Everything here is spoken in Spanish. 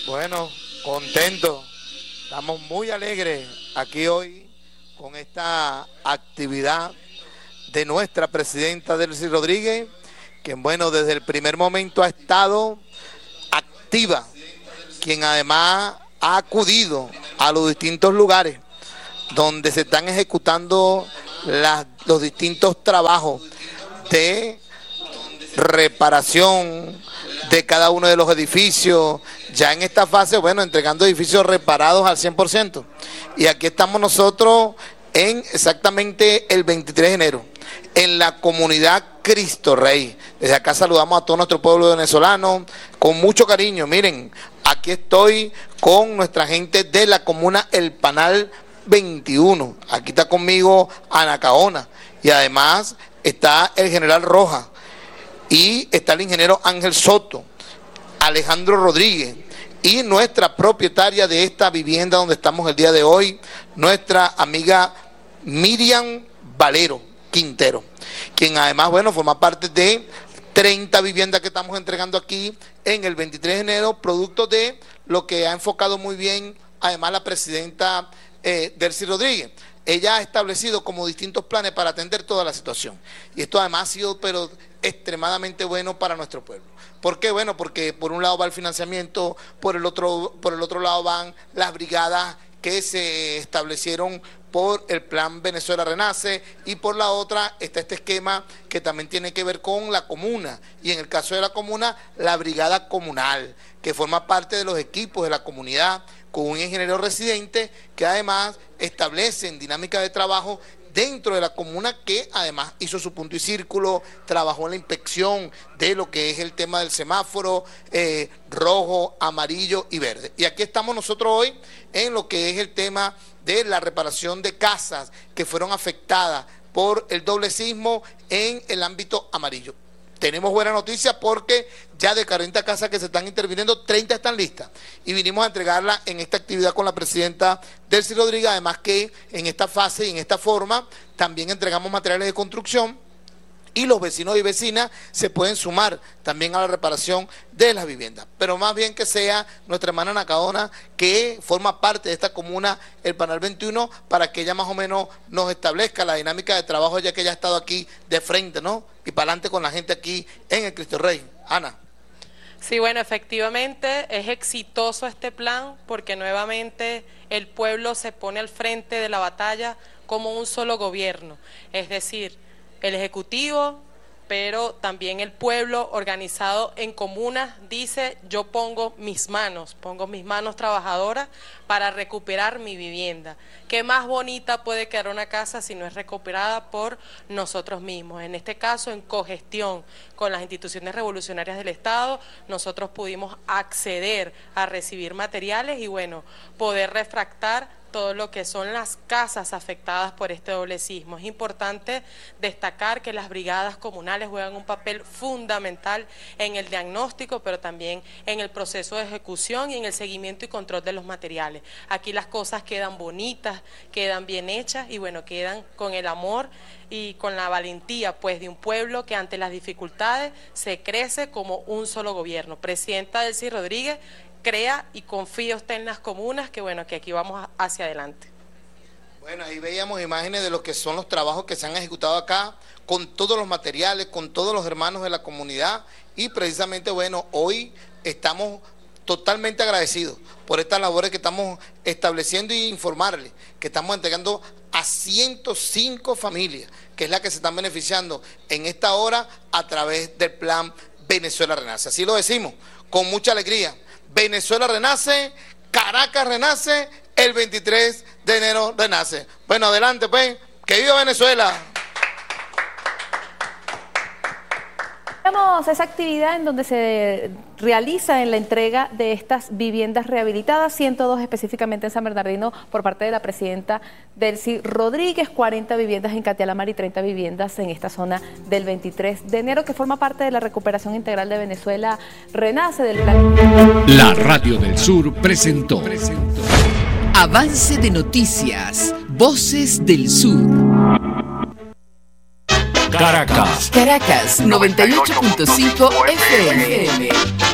Bueno, contento, estamos muy alegres aquí hoy con esta actividad de nuestra presidenta Delcy Rodríguez, quien bueno, desde el primer momento ha estado activa, quien además ha acudido a los distintos lugares donde se están ejecutando los distintos trabajos de reparación de cada uno de los edificios, ya en esta fase, bueno, entregando edificios reparados al 100%. Y aquí estamos nosotros en exactamente el 23 de enero, en la comunidad Cristo Rey. Desde acá saludamos a todo nuestro pueblo venezolano, con mucho cariño. Miren, aquí estoy con nuestra gente de la comuna El Panal 21. Aquí está conmigo Ana Caona, y además está el general Rojas, y está el ingeniero Ángel Soto, Alejandro Rodríguez, y nuestra propietaria de esta vivienda donde estamos el día de hoy, nuestra amiga Miriam Valero Quintero, quien además, bueno, forma parte de 30 viviendas que estamos entregando aquí en el 23 de enero, producto de lo que ha enfocado muy bien además la presidenta Delcy Rodríguez. Ella ha establecido como distintos planes para atender toda la situación. Y esto además ha sido pero extremadamente bueno para nuestro pueblo. ¿Por qué? Bueno, porque por un lado va el financiamiento, por el otro lado van las brigadas que se establecieron por el Plan Venezuela Renace, y por la otra está este esquema que también tiene que ver con la comuna, y en el caso de la comuna, la brigada comunal, que forma parte de los equipos de la comunidad, con un ingeniero residente que además establecen dinámica de trabajo dentro de la comuna, que además hizo su punto y círculo, trabajó en la inspección de lo que es el tema del semáforo rojo, amarillo y verde. Y aquí estamos nosotros hoy en lo que es el tema de la reparación de casas que fueron afectadas por el doble sismo en el ámbito amarillo. Tenemos buena noticia porque ya de 40 casas que se están interviniendo, 30 están listas. Y vinimos a entregarla en esta actividad con la presidenta Delcy Rodríguez, además que en esta fase y en esta forma también entregamos materiales de construcción, y los vecinos y vecinas se pueden sumar también a la reparación de las viviendas. Pero más bien que sea nuestra hermana Ana Caona, que forma parte de esta comuna, el Panal 21, para que ella más o menos nos establezca la dinámica de trabajo, ya que ella ha estado aquí de frente, ¿no? Y para adelante con la gente aquí en el Cristo Rey. Ana. Sí, bueno, efectivamente es exitoso este plan porque nuevamente el pueblo se pone al frente de la batalla como un solo gobierno, es decir, el Ejecutivo, pero también el pueblo organizado en comunas dice: yo pongo mis manos trabajadoras para recuperar mi vivienda. ¿Qué más bonita puede quedar una casa si no es recuperada por nosotros mismos? En este caso, en cogestión con las instituciones revolucionarias del Estado, nosotros pudimos acceder a recibir materiales y bueno, poder refractar todo lo que son las casas afectadas por este doble sismo. Es importante destacar que las brigadas comunales juegan un papel fundamental en el diagnóstico, pero también en el proceso de ejecución y en el seguimiento y control de los materiales. Aquí las cosas quedan bonitas, quedan bien hechas y bueno, quedan con el amor y con la valentía pues de un pueblo que ante las dificultades se crece como un solo gobierno. Presidenta Delcy Rodríguez, crea y confíe usted en las comunas, que bueno, que aquí vamos hacia adelante. Bueno, ahí veíamos imágenes de lo que son los trabajos que se han ejecutado acá, con todos los materiales, con todos los hermanos de la comunidad, y precisamente, bueno, hoy estamos totalmente agradecidos por estas labores que estamos estableciendo, y informarles que estamos entregando a 105 familias, que es la que se están beneficiando en esta hora a través del Plan Venezuela Renace. Así lo decimos, con mucha alegría. Venezuela renace, Caracas renace, el 23 de enero renace. Bueno, adelante pues, que viva Venezuela. Tenemos esa actividad en donde se realiza en la entrega de estas viviendas rehabilitadas, 102 específicamente en San Bernardino por parte de la presidenta Delcy Rodríguez, 40 viviendas en Catialamar y 30 viviendas en esta zona del 23 de enero, que forma parte de la recuperación integral de Venezuela Renace del plan. La Radio del Sur presentó Avance de noticias, Voces del Sur. Caracas. Caracas 98.5 FM.